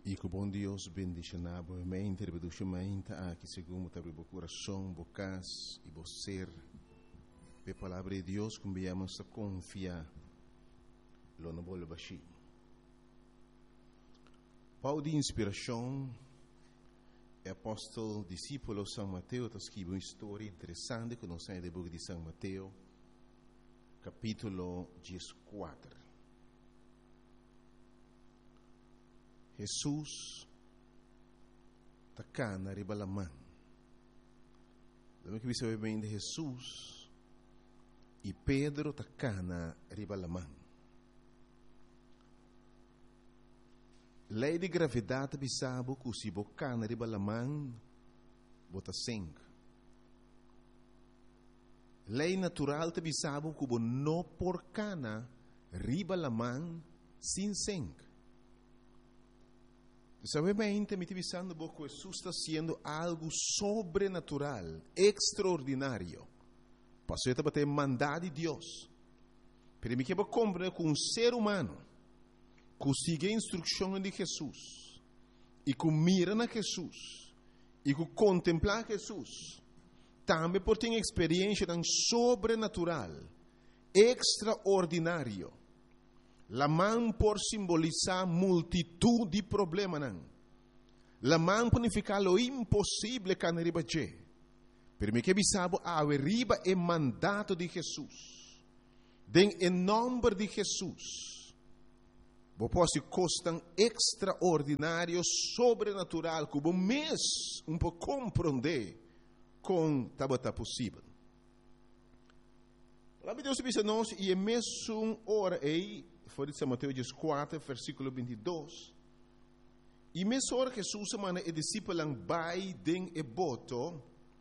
E que o bom Deus bendiga mente, rebeduchamente, que segundo o coração, bocas e você, a palavra de Deus, como viemos a confiar, lo não vou baixar. Pau de inspiração, é apóstolo, discípulo São Mateus, está escrito uma história interessante que nós temos no livro de São Mateus, capítulo 14. Jesus está cá na ribalamã. Lembra que você sabe bem de Jesus e Pedro está cá na ribalamã. Lei de gravidade bisabo que se boca na ribalamã bota sangue. Lei natural te bisabo que não por cana ribalamã sem sangue. Sabe bem, me pensando que Jesus está sendo algo sobrenatural, extraordinário. Passou a ter mandado de Deus. Pero me quero compreender que um ser humano que sigue a instrução de Jesus e que mira na Jesus e que contempla Jesus, também pode ter uma experiência tão sobrenatural, extraordinário. La mão por simbolizar multitud de problemas. La mão por significar lo impossível que não riba. Pero me que bisabo a riba é mandato de Jesus. Em nome de Jesus. Vos posso costar extraordinário, sobrenatural, que vos mesmo um pouco compreender com tabata possível. A Deus diz a nós, e é mesmo hora aí, foi de São Mateus 4, versículo 22. E mesmo hora que Jesus semana e discípulo vai den e boto,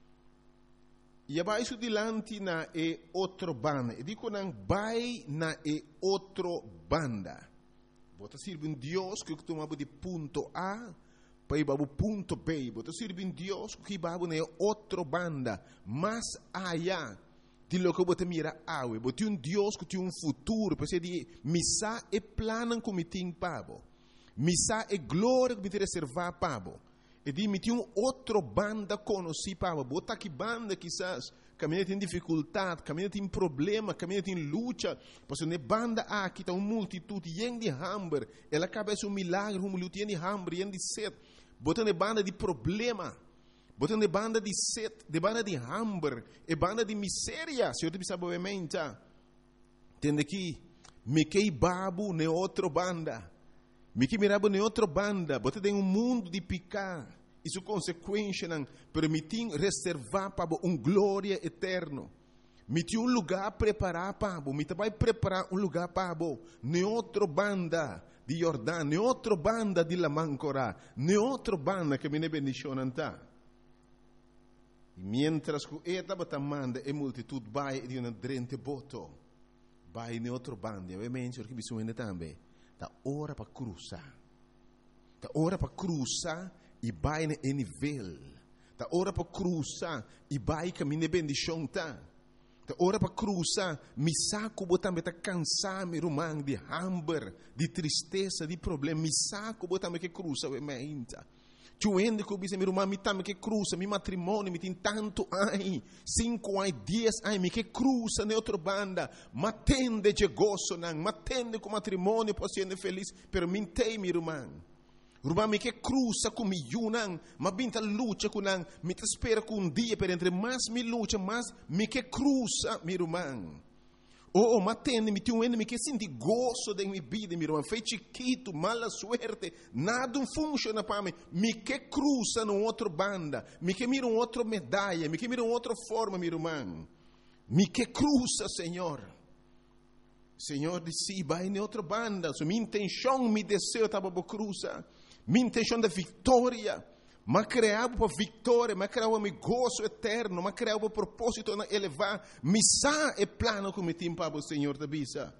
e abaixo dilante na e outro banda. E digo não vai na e outro banda. Bota sirve em Deus que tu mabu de ponto A para ir para o ponto B. Bota sirve em Deus que babu na outro banda, mais allá de lo que você mira awe, você um Deus que tem um futuro, para de missa e plano que me tem pabo, missa e glória que me tem reservar pabo, e de me tem um outro banda conheci pabo, bota que banda quizás caminha tem dificuldade, caminha tem problema, caminha tem luta, porque ne banda aqui está uma multitude yen de hambre, ela acaba um milagre, luta yen de hambre, yen de sede, bota ne banda de problema. Botando de banda de sede, de banda de hambre, e banda de miséria. Se eu te pensar obviamente, entende aqui, me que babu ne outra banda, me que mirabo ne outra banda, botando em mundo de picar, isso consequência não permitir reservar para glória eterno. Me tem lugar preparar para me vai preparar lugar para ne outra banda de Jordão, ne outra banda de Lamancora, ne outra banda que me ne bendição anta. Mientras que estava tamanda e multitud vai di una drente boto, vai in outro bando, ovviamente perché bisogna também, da ora para cruzar, da ora para cruzar e vai em nível, da ora para cruzar e vai caminhar bendição tá, da ora para cruzar, mi saco botambe tá cansar me rumang de hambre, de tristeza, de problema, mi saco botambe que cruza ovviamente. Tuende que bisa mi rumah mi tam que cruza mi matrimônio mi tem tanto ai 5 ai 10 ai mi que cruza ne outra banda matende de gozo nan matende com matrimônio possiendo feliz per mi tei mi rumah mi que cruza com mi yunan ma binta luta com nan mi te spera com dia per entre mas mi luta mas mi que cruza mi rumah. Matende, me tem um que sente gozo de minha vida, meu irmão. Foi chiquito, mala suerte, nada funciona para mim. Me que cruza numa outra banda, me que mira uma outra medalha, me que mira uma outra forma, meu irmão. Me que cruza, Senhor. Senhor disse, vai em outra banda. So, minha intenção, meu desejo estava para cruzar. Minha intenção da vitória. Mas criava para vitória, mas criava meu gozo eterno, mas criava propósito na elevar, missa e plano como tem para o Senhor da bisa.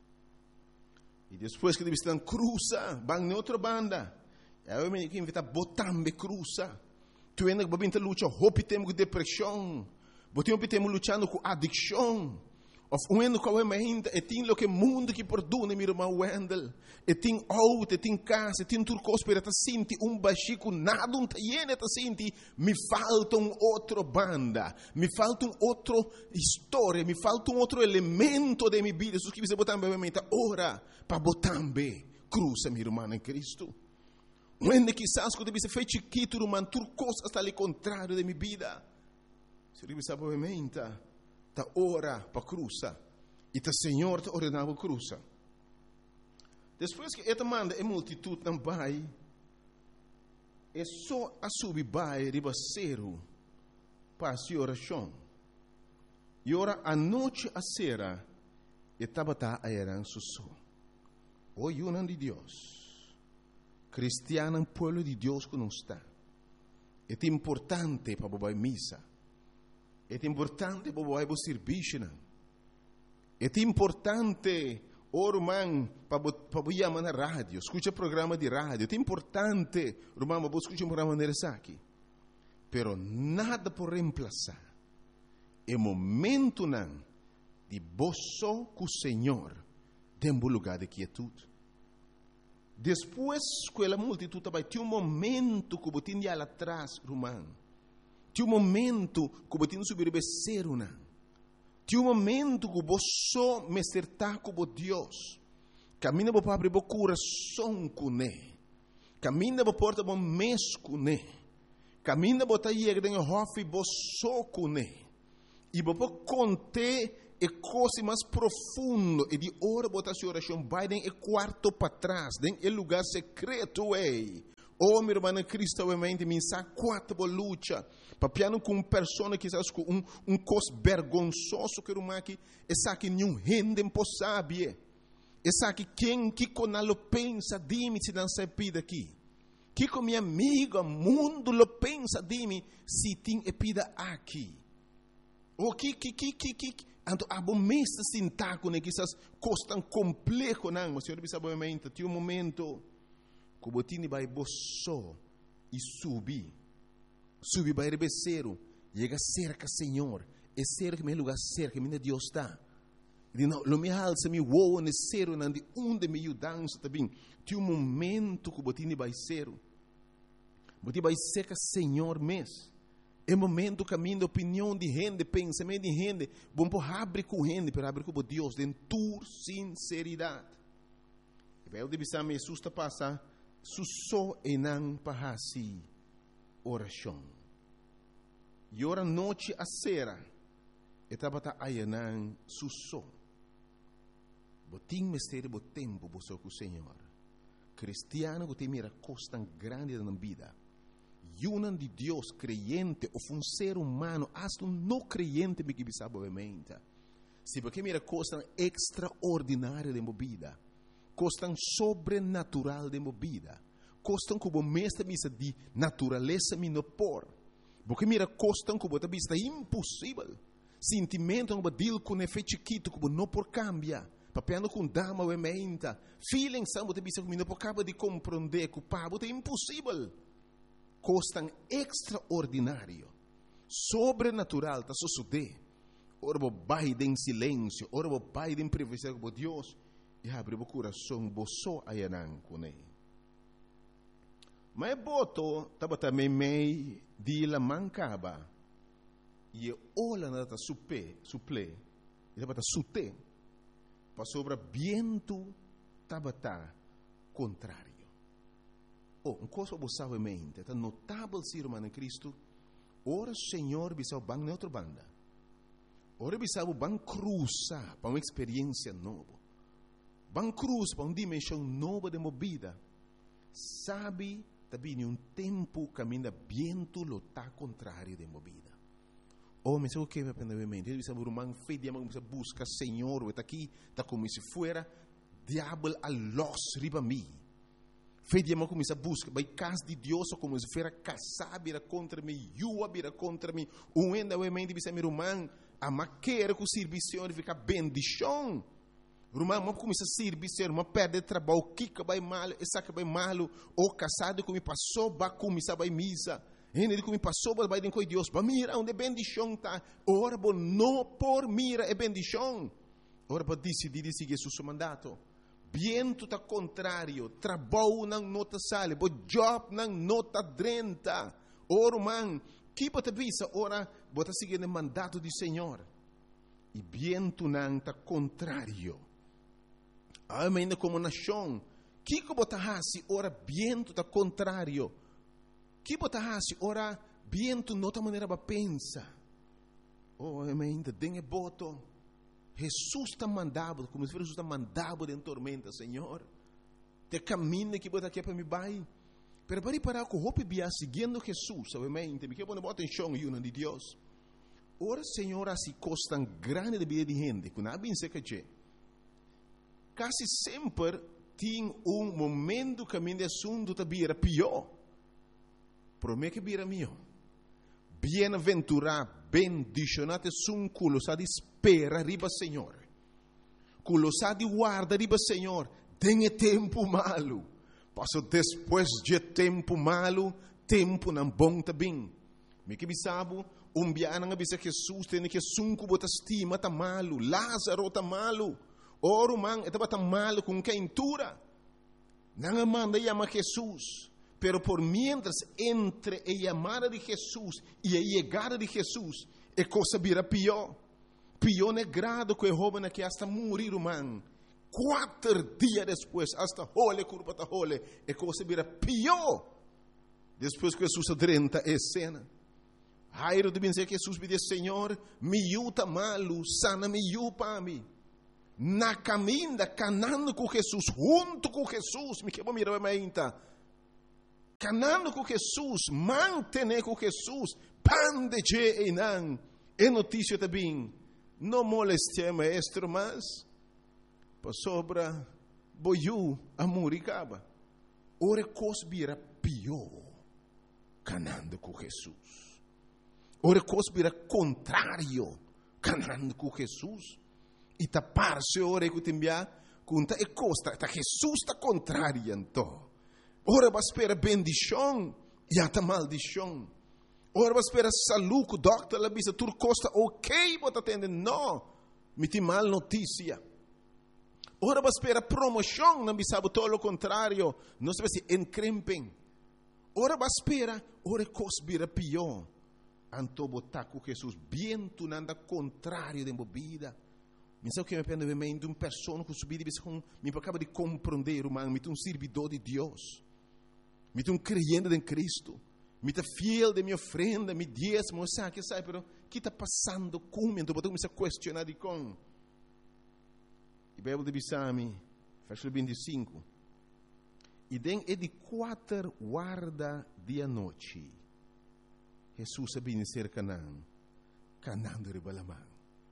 E depois que eles estão cruza, vão na outra banda. Eu me invito botambe cruza. Tu ainda que babinta luta, hope temos com depressão, botambe temos lutando com adicção. Of uendo kwa mainda, e tin lo que mundo que perdona, meu irmão Wendel. E tin auto, e tin casa, e tin turcos para ta sinti baxico, nada ta yene ta sinti, me falta outro banda, me falta outro história, me falta outro elemento de minha vida. Isso que você botar bem mente, ora, para botar bem, cruza, meu irmão em Cristo. Uende quizás quando você fez chiquito, irmão, turcos está ali contrário de minha vida. Se você sabe bem mente, ta ora para cruza e ta Senhor ta ordenava cruza. Depois que esta manda a multitud não vai, é só a subir vai ribaceiro para a oração. E ora a noite a sera e tabata a eran susso. O yunan de Deus, cristiano pueblo de Deus que não está. É importante para bobar missa. É importante para o serviço. É importante, irmão, para chamar na rádio. Escuta programa de rádio. É importante, irmão, para escutar programa de aqui. Pero nada por reemplazar. É momento não de boço com o Senhor dentro do lugar de quietude. Depois que a multitud vai ter momento que você tem lá atrás, irmão. Tem momento que você tem que subir o becerro, não. Tem momento que você me acertar com Deus. Camina para abrir o coração com ele. Camina para porta o mês com ele. Camina para estar aí dentro do hofe você com ele. E para contar a coisa mais profunda e de hora botar sua oração vai dentro do quarto para trás, dentro do lugar secreto, ei. Oh, meu irmão, Cristo, obviamente, me sabe quatro luta. Papiano com pessoa que sabe com cos vergonzoso que irmão aqui, é sabe que nenhum gente não sabe. É sabe que quem que conalo pensa de mim se não se pida aqui. Que com minha amiga, mundo lo pensa de mim se tem pida aqui. O que Anto abo mesta sintaco ne que essas coisas tão complexo não, mas senhor sabe obviamente, tem momento que botini vai boço e subir vai rebeceiro, chega cerca Senhor, é cerca meu lugar cerca, minha Deus está. E não, lo me alça me voa ne cero não de onde me ajudança também. Tem momento que botini vai cero, botini vai cerca Senhor mês. É momento caminho opinião de gente, pensamento de gente, bom por abrir com gente, para abrir com Deus, de tua sinceridade. E vai o divisar me susta passa, susso e não para si oração. E ora noite a sera, e tabata ayanan susso. Botim mistério bo tempo bo com o Senhor. Cristiano que tem mira costa grande na vida. Yunan de Deus creyente ou um ser humano, hasta um não creyente me que sabe obviamente. Se porque mira coisa extraordinária de movida, coisa sobrenatural de movida, coisa como mestre misa de natureza minopor, porque mira coisa como a vista impossível, sentimento como deal com efeito chiquito como não por cambia, papiando com dama obviamente, feeling samba de vista como não por acaba de compreender que o pabo é impossível. Coisa extraordinário, sobrenatural, está sucedendo. Ora, vai em silêncio, ora, vai em privacidade com Deus, e abre o coração, boço ayanan com ele. Mas boto, estava também meio de la mancaba, e olha nada suple, e estava sute, para sobre viento, estava contrário. Oh, uma coisa você sabe mente, é notável ser humano em Cristo. Ora, o Senhor bisa o bang neutro banda. Ora, bisa o bang cruza para uma experiência nova. Bang cruz para uma dimensão nova de movida. Sabe, também um tempo caminha viento lo tá contrário de movida. Oh, mas o que me aprende mente? Ele bisa o irmão fez diamante, bisa busca Senhor, está aqui, está como se fuera diabo a los riba mim. Fez de começar a busca, vai casa de Deus como se fosse casar, vira contra mim, yua vira contra mim, ainda o mente bisa meu irmão, a maquera com o serviço fica bendição. Irmão, mas começa a servir, irmão, perde trabalho, kika vai mal, essa que vai mal, ou casado que me passou, vai começar vai misa, ele que me passou, vai dentro de Deus, vai mira onde bendição tá, ora, não por mira é bendição. ora para decidir seguir seu mandato. Viento tá contrário, trabalho não nota sale, bo job não nota drenta. Ora, man, que bota visa, ora, bota seguir o mandato do Senhor. E viento não tá contrário. Ainda como nação, que bota hasi, ora, viento tá contrário. Que bota hasi, ora, viento nota maneira para pensa. Oh, ainda dengue boto. Jesus está mandado, como se Jesus está mandado em tormenta, Senhor. Te caminho que bota aqui para me vai. Pero para parar com o bia seguindo Jesus, obviamente, me quer pôr bota em chão e de Deus. Ora, Senhor, assim costa grande de vida de gente, que não é bem seca que quase sempre tem momento que a assunto está vira pior. Promete que vira melhor. Bem-aventurado, bendicionado é culo sa de espera riba Senhor. Culo sa de guarda riba Senhor. Tem tempo malo. Passo depois de tempo malo, tempo não bom também. Me que bisabo, biana nga bisa Jesus tem que sunco bota estima tá malo, Lázaro tá malo. Oro man, etaba tá malo com quentura. Não manda chama Jesus. Pero por mientras entre a llamada de Jesús y a llegada de Jesús, a cosa vira pior. Pior é grado que o joven que hasta morir, man. 4 dias depois, hasta hole, curva ta hole, a cosa vira pior. Depois que Jesus adrenta a cena. Jairo deve dizer que Jesus pediu, Senhor, me yuta malo, sana me yupa mim. Na caminha, canando com Jesus, junto com Jesus, me quebra mirar a minha. Canando com Jesus, mantener com Jesus, pan de je e não. É notícia também. Não moleste maestro, mas para sobra boiu a muricaba. Ora cos vira pior, canando com Jesus. Ora cos vira contrário, canando com Jesus. E tapar-se ora que te envia, conta e costa, tá Jesus está contrário então. Ora vai esperar bendição e até maldição. Ora vai esperar saúde, o doctor lá diz, tu costa ok, bota atender, não, me tem mal notícia. Ora vai esperar promoção, não me sabe todo o contrário, não sabe se encrempem. Ora vai esperar, ora coisa vira pior. Anto botar com Jesus, bem tu nada contrário de vida. Mas é o que me pende de uma pessoa que subir e me acaba de compreender, me tem servidor de Deus. Me tem creyente em Cristo. Me tem fiel de minha ofrenda, me diezmo, sabe, pero o que está passando comigo? Então, eu comecei a questionar de com. E a Bíblia de Bissami, versículo 25. E den é de 4 guarda de noite. Jesus sabia ser Canaã. Canaã de Ribalamã.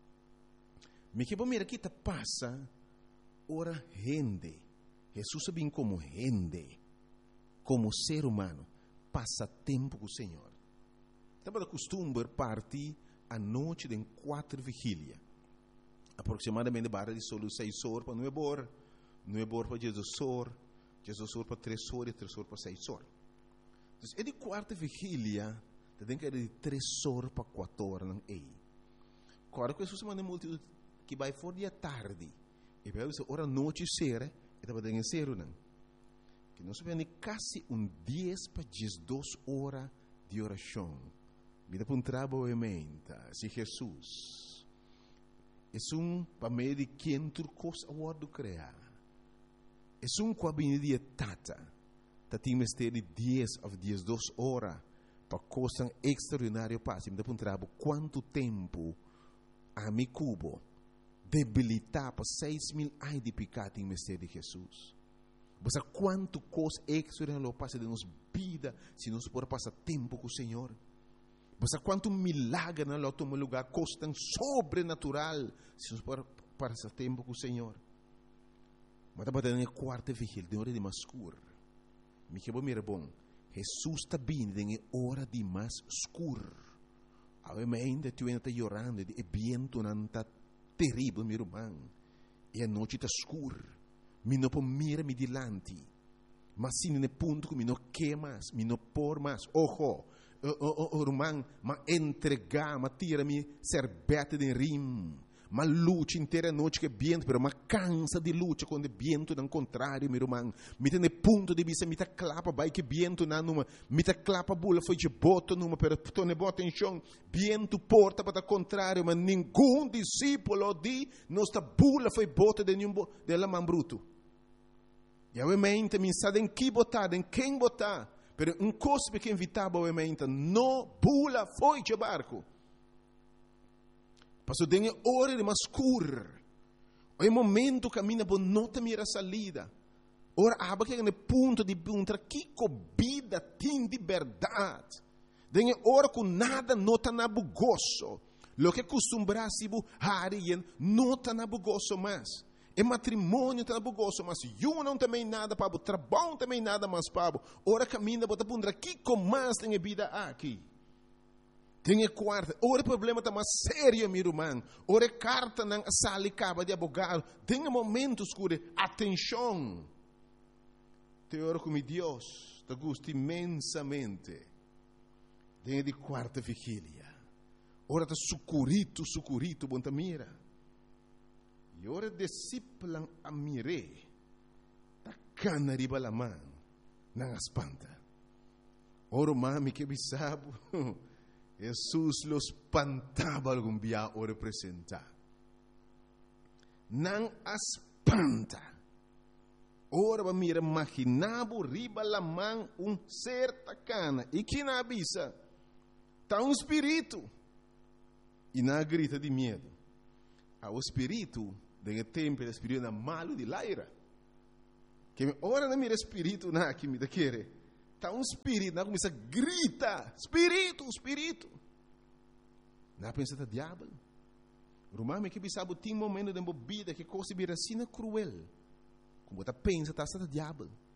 Me que mira que está passa, ora rende. Jesus sabia como rende. Como ser humano, passa tempo com o Senhor. Estava de costume partir à noite de 4 vigília. Aproximadamente barra de solo 6 horas para 9 horas. 9 horas para Jesus horas para 3 horas e 3 horas para 6 horas. Então, é de 4 vigília, tem que ir de 3 horas para 4 horas. Não é? Agora, que Jesus manda multidão que vai fora de tarde. E vai dizer, ora noite será, e estava dentro ser não. Que nós vemos quase 10 para 12 horas de oração. Mira para um trabalho se Jesus é para meio de quem tu coisa a do criar. É com a de tata. Tem mistério de 10 a 12 horas para coisa extraordinária passar. Mira para um trabalho quanto tempo a mi cubo debilitar para 6.000 anos de pecado em mistério de Jesus. Você quanto coisa extraordinária passa de nossa vida se nós podemos passar tempo com o Senhor. Você quanto milagre no outro lugar, coisa tão sobrenatural se nós podemos passar tempo com o Senhor. Mas estava dando a 4ª vigília, de hora de mais escuro. Me que mira bom, Jesus está vindo em hora de mais escuro. Ainda tu ainda está chorando, e viento não está terrível, meu irmão. E a noite está escura. Mi não pode mirar me dilante. Mas se no ponto que mi não quer mais, mi não por mais. Ojo, irmão, mas entregar, mas tira-me serbete de rim. ma luta inteira noite que viento, pero ma cansa de luta quando viento não contrário, meu irmão. Me tem ponto de vista, me tá clapa, vai que viento na numa, me tá clapa bula foi de boto numa, pero tu ne bota em chão, viento porta para contrário, mas nenhum discípulo de nossa bula foi bota de nenhum de la man bruto. E obviamente me sabe em que botar, em quem botar, pero um cospe que invitava obviamente, no bula foi de barco. Passou dengue hora de mascur. O momento caminha por nota mira salida. Ora aba que no ponto de perguntar que vida tem de verdade. Dengue hora com nada nota na bugoso. Lo que costumbrasse bu harien nota na bugoso mais. E matrimônio tá na bugoso, mas eu não também nada para o trabalho também nada mais para. Ora caminha bota perguntar que mais tem vida aqui. Tem quarta, ora o problema está mais sério, meu irmão. Ora carta não sale caba de advogado. Tem momentos que atenção. Te oro com Deus, te gosto imensamente. Tem de quarta vigília. Ora está sucurito, bom ta mira. E ora disciplan a mire. Ta cana riba la mão, não espanta. Ora mami que bisabo. Jesus los espantava algum dia o representar. Não espanta. Ora va mira imaginavo riba la mão ser tacana. E que na avisa? Tá espírito. E na grita de medo. O espírito, de tempo, o espírito é malo de laira. Que ora não mira espírito na que me da querer. Está espírito, não começa a gritar, espírito. Não pensa que é diabo. Romano que sabe tem momento de vida que coisa vira assim cruel. Como você pensa, está diabo.